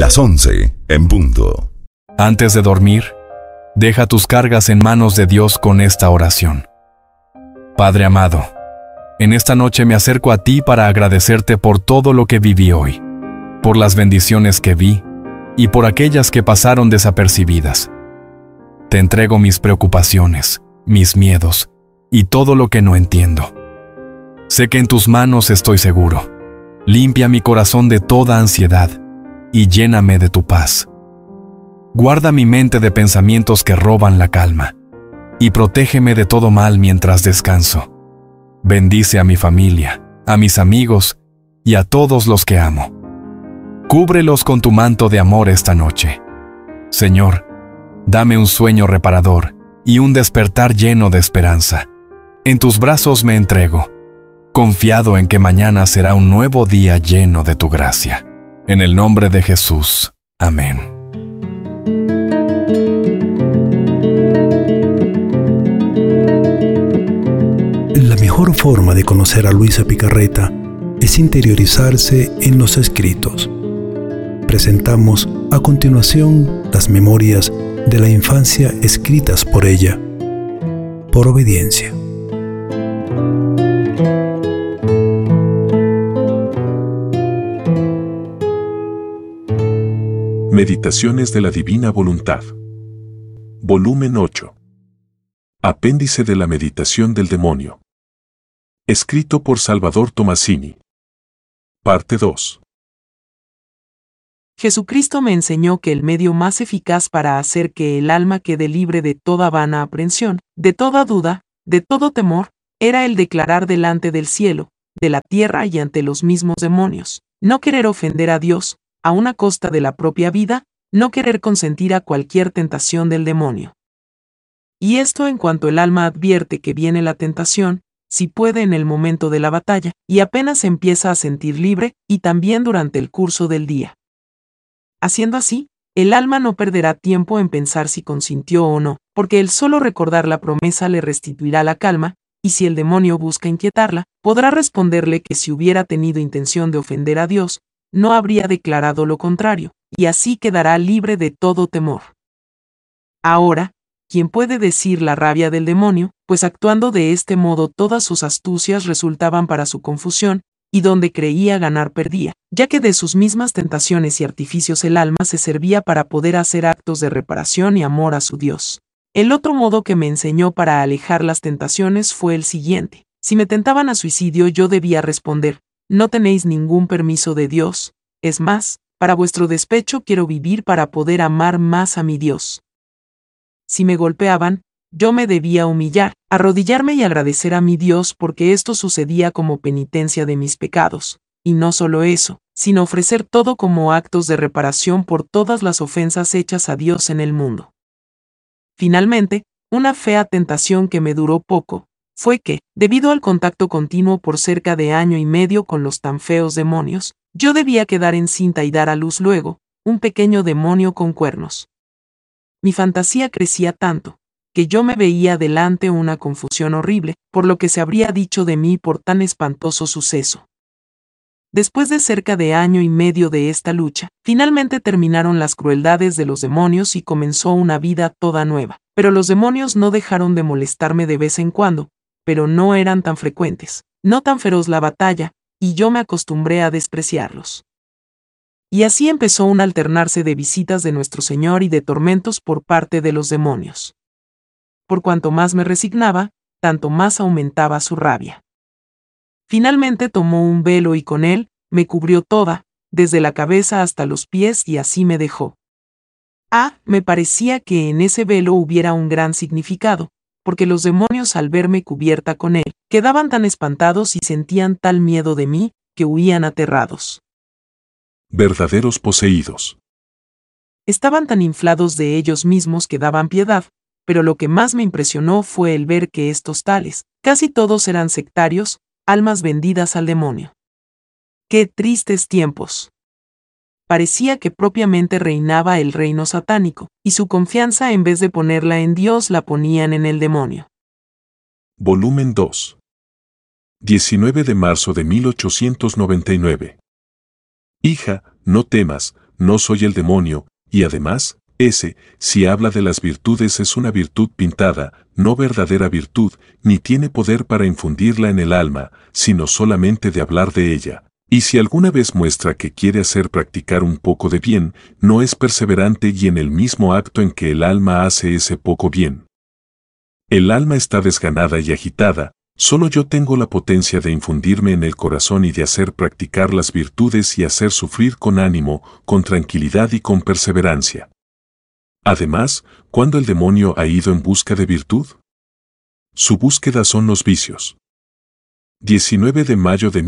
Las 11 en punto. Antes de dormir, deja tus cargas en manos de Dios con esta oración. Padre amado, en esta noche me acerco a ti para agradecerte por todo lo que viví hoy, por las bendiciones que vi y por aquellas que pasaron desapercibidas. Te entrego mis preocupaciones, mis miedos y todo lo que no entiendo. Sé que en tus manos estoy seguro. Limpia mi corazón de toda ansiedad y lléname de tu paz. Guarda mi mente de pensamientos que roban la calma y protégeme de todo mal mientras descanso. Bendice a mi familia, a mis amigos y a todos los que amo. Cúbrelos con tu manto de amor esta noche. Señor, dame un sueño reparador y un despertar lleno de esperanza. En tus brazos me entrego, confiado en que mañana será un nuevo día lleno de tu gracia. En el nombre de Jesús. Amén. La mejor forma de conocer a Luisa Picarreta es interiorizarse en los escritos. Presentamos a continuación las memorias de la infancia escritas por ella, por obediencia. Meditaciones de la Divina Voluntad. Volumen 8. Apéndice de la Meditación del Demonio. Escrito por Salvador Tomasini. Parte 2. Jesucristo me enseñó que el medio más eficaz para hacer que el alma quede libre de toda vana aprensión, de toda duda, de todo temor, era el declarar delante del cielo, de la tierra y ante los mismos demonios, no querer ofender a Dios, a una costa de la propia vida, no querer consentir a cualquier tentación del demonio. Y esto en cuanto el alma advierte que viene la tentación, si puede en el momento de la batalla, y apenas empieza a sentir libre, y también durante el curso del día. Haciendo así, el alma no perderá tiempo en pensar si consintió o no, porque el solo recordar la promesa le restituirá la calma, y si el demonio busca inquietarla, podrá responderle que si hubiera tenido intención de ofender a Dios, no habría declarado lo contrario, y así quedará libre de todo temor. Ahora, ¿quién puede decir la rabia del demonio? Pues actuando de este modo todas sus astucias resultaban para su confusión, y donde creía ganar perdía, ya que de sus mismas tentaciones y artificios el alma se servía para poder hacer actos de reparación y amor a su Dios. El otro modo que me enseñó para alejar las tentaciones fue el siguiente. Si me tentaban a suicidio yo debía responder: no tenéis ningún permiso de Dios, es más, para vuestro despecho quiero vivir para poder amar más a mi Dios. Si me golpeaban, yo me debía humillar, arrodillarme y agradecer a mi Dios porque esto sucedía como penitencia de mis pecados, y no solo eso, sino ofrecer todo como actos de reparación por todas las ofensas hechas a Dios en el mundo. Finalmente, una fea tentación que me duró poco, fue que, debido al contacto continuo por cerca de año y medio con los tan feos demonios, yo debía quedar encinta y dar a luz luego, un pequeño demonio con cuernos. Mi fantasía crecía tanto, que yo me veía delante una confusión horrible, por lo que se habría dicho de mí por tan espantoso suceso. Después de cerca de año y medio de esta lucha, finalmente terminaron las crueldades de los demonios y comenzó una vida toda nueva. Pero los demonios no dejaron de molestarme de vez en cuando, pero no eran tan frecuentes, no tan feroz la batalla, y yo me acostumbré a despreciarlos. Y así empezó un alternarse de visitas de nuestro Señor y de tormentos por parte de los demonios. Por cuanto más me resignaba, tanto más aumentaba su rabia. Finalmente tomó un velo y con él me cubrió toda, desde la cabeza hasta los pies, y así me dejó. Me parecía que en ese velo hubiera un gran significado, porque los demonios al verme cubierta con él, quedaban tan espantados y sentían tal miedo de mí, que huían aterrados. Verdaderos poseídos. Estaban tan inflados de ellos mismos que daban piedad, pero lo que más me impresionó fue el ver que estos tales, casi todos eran sectarios, almas vendidas al demonio. ¡Qué tristes tiempos! Parecía que propiamente reinaba el reino satánico, y su confianza en vez de ponerla en Dios la ponían en el demonio. Volumen 2. 19 de marzo de 1899. Hija, no temas, no soy el demonio, y además, si habla de las virtudes es una virtud pintada, no verdadera virtud, ni tiene poder para infundirla en el alma, sino solamente de hablar de ella. Y si alguna vez muestra que quiere hacer practicar un poco de bien, no es perseverante y en el mismo acto en que el alma hace ese poco bien. El alma está desganada y agitada, solo yo tengo la potencia de infundirme en el corazón y de hacer practicar las virtudes y hacer sufrir con ánimo, con tranquilidad y con perseverancia. Además, ¿cuándo el demonio ha ido en busca de virtud? Su búsqueda son los vicios. 19 de mayo de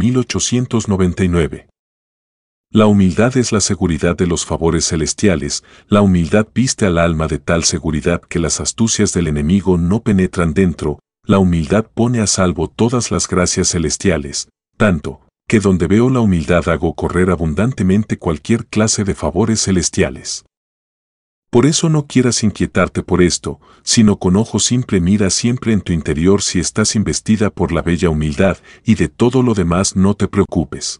1899. La humildad es la seguridad de los favores celestiales, la humildad viste al alma de tal seguridad que las astucias del enemigo no penetran dentro, la humildad pone a salvo todas las gracias celestiales, tanto, que donde veo la humildad hago correr abundantemente cualquier clase de favores celestiales. Por eso no quieras inquietarte por esto, sino con ojo simple mira siempre en tu interior si estás investida por la bella humildad, y de todo lo demás no te preocupes.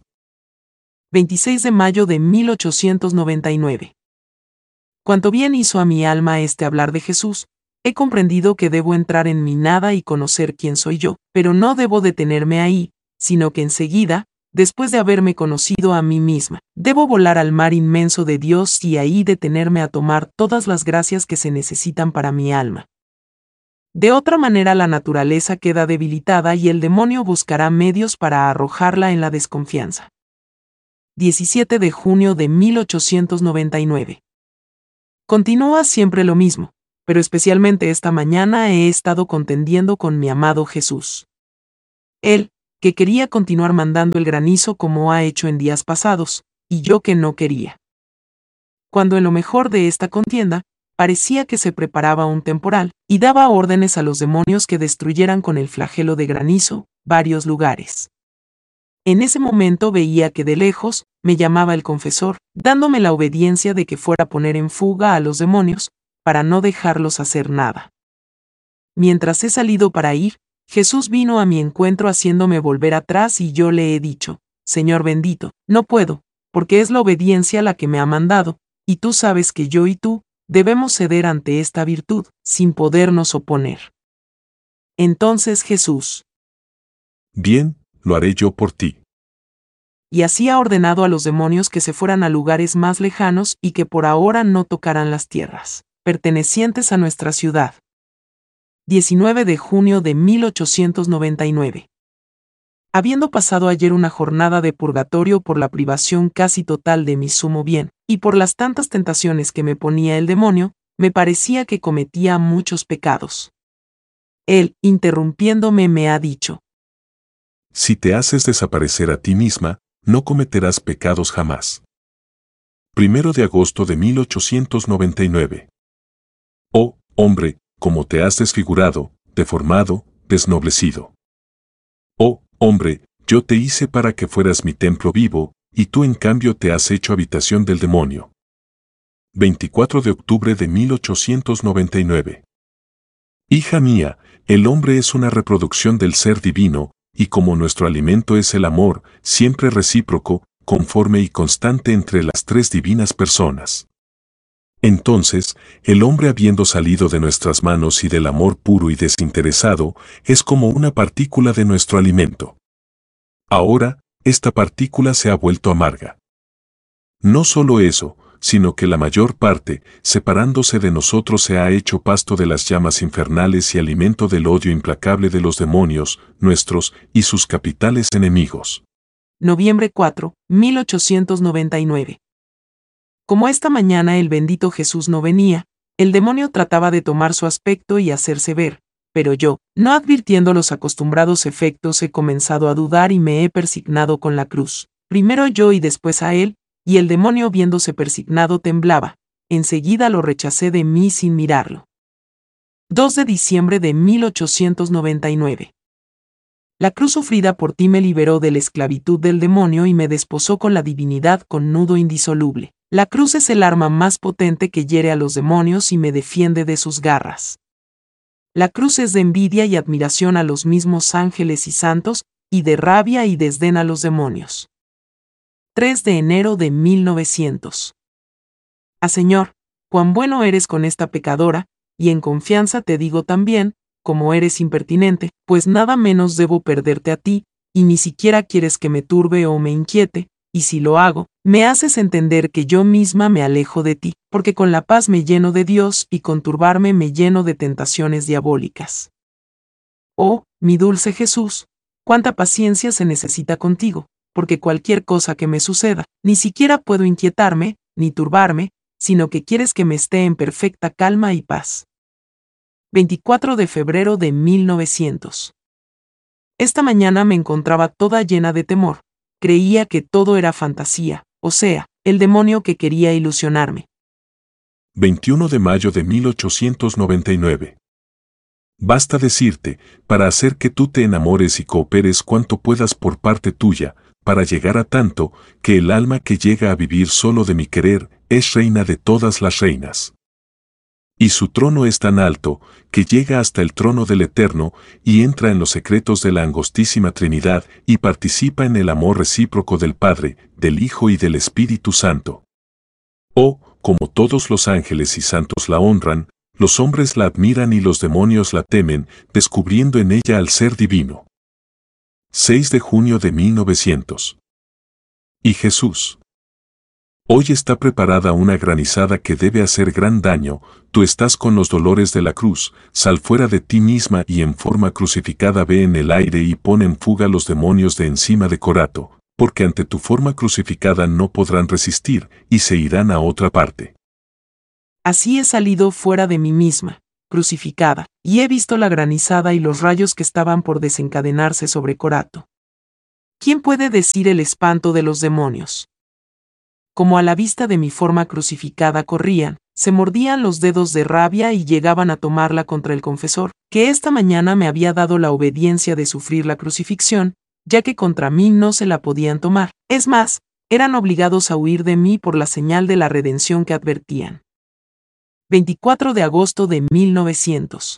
26 de mayo de 1899. Cuanto bien hizo a mi alma hablar de Jesús, he comprendido que debo entrar en mi nada y conocer quién soy yo, pero no debo detenerme ahí, sino que enseguida, después de haberme conocido a mí misma, debo volar al mar inmenso de Dios y ahí detenerme a tomar todas las gracias que se necesitan para mi alma. De otra manera la naturaleza queda debilitada y el demonio buscará medios para arrojarla en la desconfianza. 17 de junio de 1899. Continúa siempre lo mismo, pero especialmente esta mañana he estado contendiendo con mi amado Jesús. Él, que quería continuar mandando el granizo como ha hecho en días pasados, y yo que no quería. Cuando en lo mejor de esta contienda, parecía que se preparaba un temporal, y daba órdenes a los demonios que destruyeran con el flagelo de granizo varios lugares. En ese momento veía que de lejos me llamaba el confesor, dándome la obediencia de que fuera a poner en fuga a los demonios, para no dejarlos hacer nada. Mientras he salido para ir, Jesús vino a mi encuentro haciéndome volver atrás y yo le he dicho, Señor bendito, no puedo, porque es la obediencia la que me ha mandado, y tú sabes que yo y tú debemos ceder ante esta virtud, sin podernos oponer. Entonces Jesús: Bien, lo haré yo por ti. Y así ha ordenado a los demonios que se fueran a lugares más lejanos y que por ahora no tocaran las tierras pertenecientes a nuestra ciudad. 19 de junio de 1899. Habiendo pasado ayer una jornada de purgatorio por la privación casi total de mi sumo bien, y por las tantas tentaciones que me ponía el demonio, me parecía que cometía muchos pecados. Él, interrumpiéndome, me ha dicho: Si te haces desaparecer a ti misma, no cometerás pecados jamás. 1 de agosto de 1899. Oh, hombre, cómo te has desfigurado, deformado, desnoblecido. Oh, hombre, yo te hice para que fueras mi templo vivo, y tú en cambio te has hecho habitación del demonio. 24 de octubre de 1899. Hija mía, el hombre es una reproducción del ser divino, y como nuestro alimento es el amor, siempre recíproco, conforme y constante entre las tres divinas personas. Entonces, el hombre habiendo salido de nuestras manos y del amor puro y desinteresado, es como una partícula de nuestro alimento. Ahora, esta partícula se ha vuelto amarga. No solo eso, sino que la mayor parte, separándose de nosotros, se ha hecho pasto de las llamas infernales y alimento del odio implacable de los demonios, nuestros y sus capitales enemigos. Noviembre 4, 1899. Como esta mañana el bendito Jesús no venía, el demonio trataba de tomar su aspecto y hacerse ver, pero yo, no advirtiendo los acostumbrados efectos, he comenzado a dudar y me he persignado con la cruz, primero yo y después a él, y el demonio viéndose persignado temblaba, enseguida lo rechacé de mí sin mirarlo. 2 de diciembre de 1899. La cruz sufrida por ti me liberó de la esclavitud del demonio y me desposó con la divinidad con nudo indisoluble. La cruz es el arma más potente que hiere a los demonios y me defiende de sus garras. La cruz es de envidia y admiración a los mismos ángeles y santos, y de rabia y desdén a los demonios. 3 de enero de 1900. Señor, cuán bueno eres con esta pecadora, y en confianza te digo también, como eres impertinente, pues nada menos debo perderte a ti, y ni siquiera quieres que me turbe o me inquiete, y si lo hago, me haces entender que yo misma me alejo de ti, porque con la paz me lleno de Dios y con turbarme me lleno de tentaciones diabólicas. Oh, mi dulce Jesús, cuánta paciencia se necesita contigo, porque cualquier cosa que me suceda, ni siquiera puedo inquietarme, ni turbarme, sino que quieres que me esté en perfecta calma y paz. 24 de febrero de 1900. Esta mañana me encontraba toda llena de temor. Creía que todo era fantasía, o sea, el demonio que quería ilusionarme. 21 de mayo de 1899. Basta decirte, para hacer que tú te enamores y cooperes cuanto puedas por parte tuya, para llegar a tanto, que el alma que llega a vivir solo de mi querer, es reina de todas las reinas. Y su trono es tan alto, que llega hasta el trono del Eterno, y entra en los secretos de la angostísima Trinidad, y participa en el amor recíproco del Padre, del Hijo y del Espíritu Santo. Oh, como todos los ángeles y santos la honran, los hombres la admiran y los demonios la temen, descubriendo en ella al Ser Divino. 6 de junio de 1900. Y Jesús. Hoy está preparada una granizada que debe hacer gran daño, tú estás con los dolores de la cruz, sal fuera de ti misma y en forma crucificada ve en el aire y pon en fuga los demonios de encima de Corato, porque ante tu forma crucificada no podrán resistir, y se irán a otra parte. Así he salido fuera de mí misma, crucificada, y he visto la granizada y los rayos que estaban por desencadenarse sobre Corato. ¿Quién puede decir el espanto de los demonios? Como a la vista de mi forma crucificada corrían, se mordían los dedos de rabia y llegaban a tomarla contra el confesor, que esta mañana me había dado la obediencia de sufrir la crucifixión, ya que contra mí no se la podían tomar. Es más, eran obligados a huir de mí por la señal de la redención que advertían. 24 de agosto de 1900.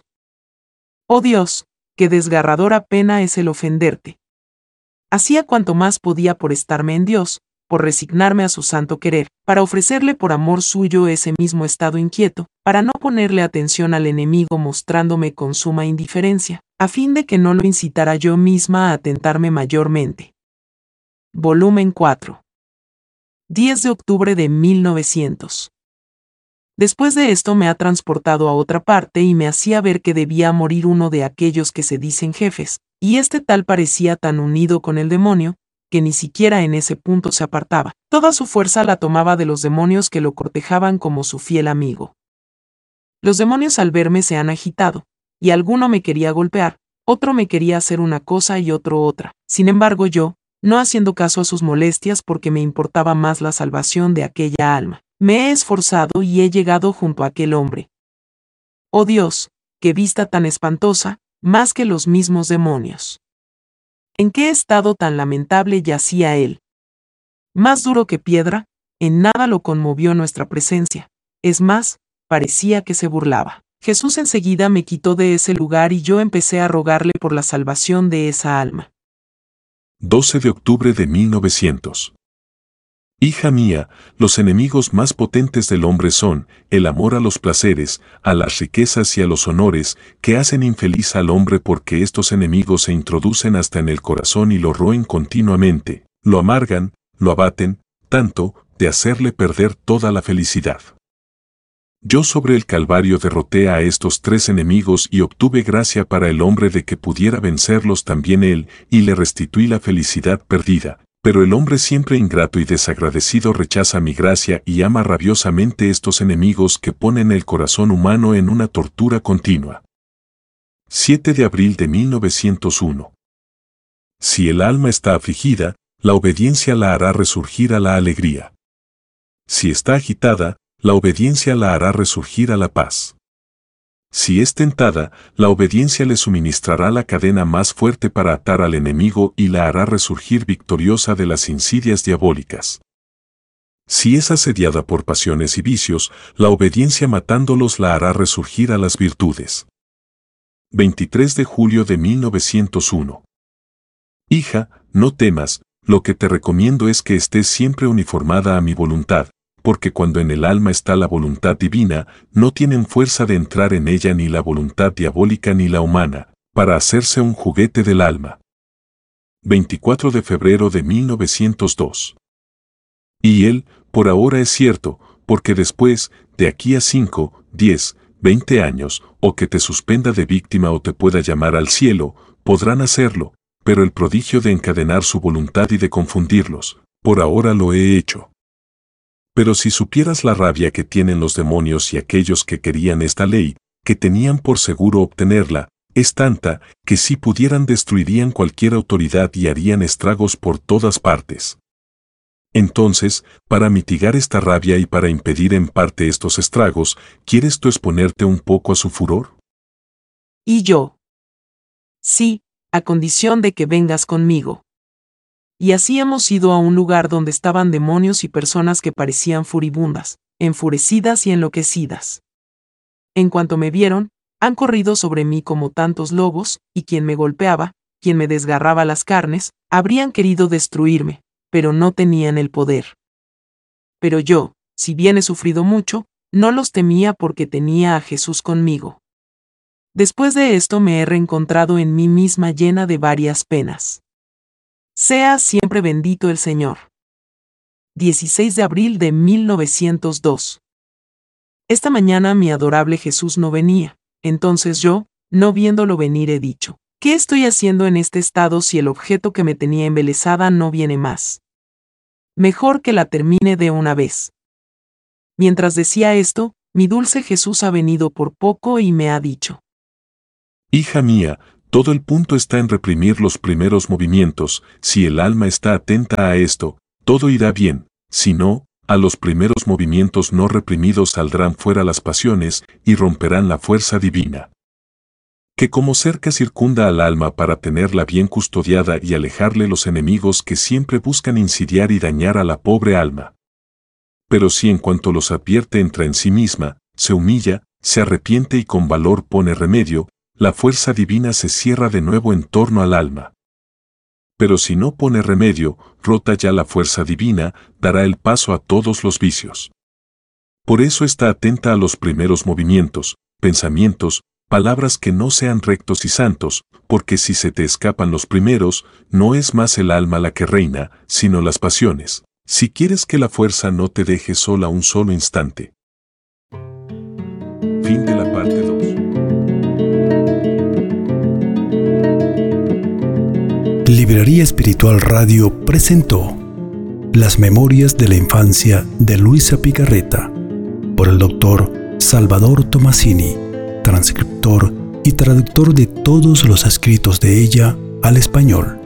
Oh Dios, qué desgarradora pena es el ofenderte. Hacía cuanto más podía por estarme en Dios, por resignarme a su santo querer, para ofrecerle por amor suyo ese mismo estado inquieto, para no ponerle atención al enemigo mostrándome con suma indiferencia, a fin de que no lo incitara yo misma a tentarme mayormente. Volumen 4. 10 de octubre de 1900. Después de esto me ha transportado a otra parte y me hacía ver que debía morir uno de aquellos que se dicen jefes, y este tal parecía tan unido con el demonio, que ni siquiera en ese punto se apartaba. Toda su fuerza la tomaba de los demonios que lo cortejaban como su fiel amigo. Los demonios al verme se han agitado, y alguno me quería golpear, otro me quería hacer una cosa y otro otra. Sin embargo yo, no haciendo caso a sus molestias porque me importaba más la salvación de aquella alma, me he esforzado y he llegado junto a aquel hombre. Oh Dios, qué vista tan espantosa, más que los mismos demonios. ¿En qué estado tan lamentable yacía él? Más duro que piedra, en nada lo conmovió nuestra presencia. Es más, parecía que se burlaba. Jesús enseguida me quitó de ese lugar y yo empecé a rogarle por la salvación de esa alma. 12 de octubre de 1900. Hija mía, los enemigos más potentes del hombre son el amor a los placeres, a las riquezas y a los honores, que hacen infeliz al hombre porque estos enemigos se introducen hasta en el corazón y lo roen continuamente, lo amargan, lo abaten, tanto, de hacerle perder toda la felicidad. Yo sobre el Calvario derroté a estos tres enemigos y obtuve gracia para el hombre de que pudiera vencerlos también él, y le restituí la felicidad perdida. Pero el hombre siempre ingrato y desagradecido rechaza mi gracia y ama rabiosamente estos enemigos que ponen el corazón humano en una tortura continua. 7 de abril de 1901. Si el alma está afligida, la obediencia la hará resurgir a la alegría. Si está agitada, la obediencia la hará resurgir a la paz. Si es tentada, la obediencia le suministrará la cadena más fuerte para atar al enemigo y la hará resurgir victoriosa de las insidias diabólicas. Si es asediada por pasiones y vicios, la obediencia matándolos la hará resurgir a las virtudes. 23 de julio de 1901. Hija, no temas, lo que te recomiendo es que estés siempre uniformada a mi voluntad, porque cuando en el alma está la voluntad divina, no tienen fuerza de entrar en ella ni la voluntad diabólica ni la humana, para hacerse un juguete del alma. 24 de febrero de 1902. Y él, por ahora es cierto, porque después, de aquí a 5, 10, 20 años, o que te suspenda de víctima o te pueda llamar al cielo, podrán hacerlo, pero el prodigio de encadenar su voluntad y de confundirlos, por ahora lo he hecho. Pero si supieras la rabia que tienen los demonios y aquellos que querían esta ley, que tenían por seguro obtenerla, es tanta, que si pudieran destruirían cualquier autoridad y harían estragos por todas partes. Entonces, para mitigar esta rabia y para impedir en parte estos estragos, ¿quieres tú exponerte un poco a su furor? Y yo. Sí, a condición de que vengas conmigo. Y así hemos ido a un lugar donde estaban demonios y personas que parecían furibundas, enfurecidas y enloquecidas. En cuanto me vieron, han corrido sobre mí como tantos lobos, y quien me golpeaba, quien me desgarraba las carnes, habrían querido destruirme, pero no tenían el poder. Pero yo, si bien he sufrido mucho, no los temía porque tenía a Jesús conmigo. Después de esto me he reencontrado en mí misma llena de varias penas. Sea siempre bendito el Señor. 16 de abril de 1902. Esta mañana mi adorable Jesús no venía, entonces yo, no viéndolo venir, he dicho, ¿qué estoy haciendo en este estado si el objeto que me tenía embelesada no viene más? Mejor que la termine de una vez. Mientras decía esto, mi dulce Jesús ha venido por poco y me ha dicho: Hija mía, todo el punto está en reprimir los primeros movimientos. Si el alma está atenta a esto, todo irá bien. Si no, a los primeros movimientos no reprimidos saldrán fuera las pasiones y romperán la fuerza divina, que como cerca circunda al alma para tenerla bien custodiada y alejarle los enemigos que siempre buscan insidiar y dañar a la pobre alma. Pero si en cuanto los advierte entra en sí misma, se humilla, se arrepiente y con valor pone remedio, la fuerza divina se cierra de nuevo en torno al alma. Pero si no pone remedio, rota ya la fuerza divina, dará el paso a todos los vicios. Por eso está atenta a los primeros movimientos, pensamientos, palabras que no sean rectos y santos, porque si se te escapan los primeros, no es más el alma la que reina, sino las pasiones, si quieres que la fuerza no te deje sola un solo instante. Fin de la parte 2. Librería Espiritual Radio presentó Las Memorias de la Infancia de Luisa Picarreta, por el Dr. Salvador Tomasini, transcriptor y traductor de todos los escritos de ella al español.